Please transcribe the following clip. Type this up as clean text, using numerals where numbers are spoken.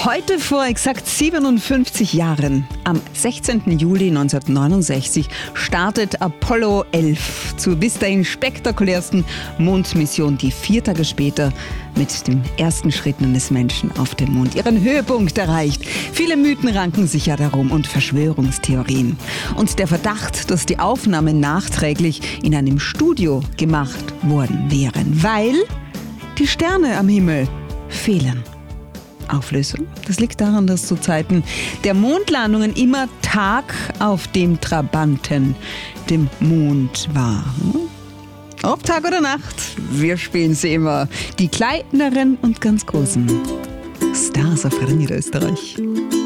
Heute vor exakt 57 Jahren, am 16. Juli 1969, startet Apollo 11 zur bis dahin spektakulärsten Mondmission, die 4 Tage später mit den ersten Schritten eines Menschen auf dem Mond ihren Höhepunkt erreicht. Viele Mythen ranken sich ja darum und Verschwörungstheorien. Und der Verdacht, dass die Aufnahmen nachträglich in einem Studio gemacht worden wären, weil die Sterne am Himmel fehlen. Auflösung? Das liegt daran, dass zu Zeiten der Mondlandungen immer Tag auf dem Trabanten, dem Mond war. Ob Tag oder Nacht, wir spielen sie immer. Die kleineren und ganz großen Stars auf Radio Österreich.